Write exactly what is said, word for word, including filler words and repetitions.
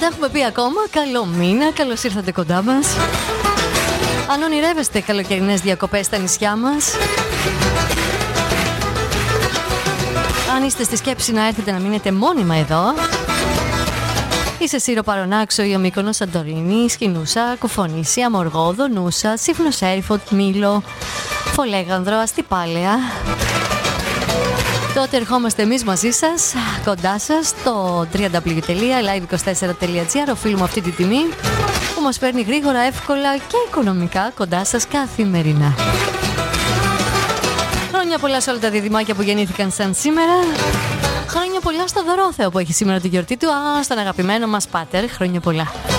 τα έχουμε πει ακόμα. Καλό μήνα, καλώς ήρθατε κοντά μας. Αν ονειρεύεστε καλοκαιρινές διακοπές στα νησιά μας, αν είστε στη σκέψη να έρθετε να μείνετε μόνιμα εδώ, είσαι Σύρο Παρονάξο, η Μύκονος, Σαντορίνη, Σκηνούσα, Κουφονήσια, Μοργόδο, Νούσα, Σύφνος Έρυφο, Μήλο, Φολέγανδρο, Αστυπάλαια. Τότε ερχόμαστε εμείς μαζί σας, κοντά σας, στο double-u double-u double-u τελεία live είκοσι τέσσερα τελεία τζι άρ. Οφείλουμε αυτή τη τιμή που μας παίρνει γρήγορα, εύκολα και οικονομικά κοντά σας καθημερινά. Χρόνια πολλά σε όλα τα διδυμάκια που γεννήθηκαν σαν σήμερα. Χρόνια πολλά στο Δωρόθεο που έχει σήμερα τη γιορτή του. Α, στον αγαπημένο μας Πάτερ, χρόνια πολλά.